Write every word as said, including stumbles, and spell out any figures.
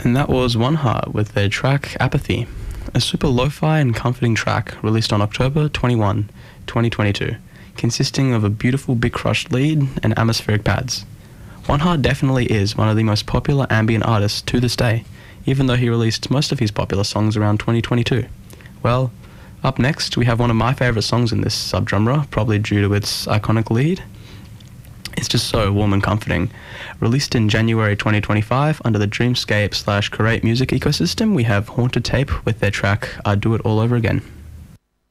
And that was One Heart with their track Apathy, a super lo-fi and comforting track released on October twenty-first, twenty twenty-two, consisting of a beautiful Big Crush lead and atmospheric pads. One Heart definitely is one of the most popular ambient artists to this day, even though he released most of his popular songs around twenty twenty-two. Well, up next we have one of my favourite songs in this subgenre, probably due to its iconic lead. It's just so warm and comforting. Released in January twenty twenty-five under the Dreamscape slash Create music ecosystem, we have Haunted Tape with their track I'd Do It All Over Again.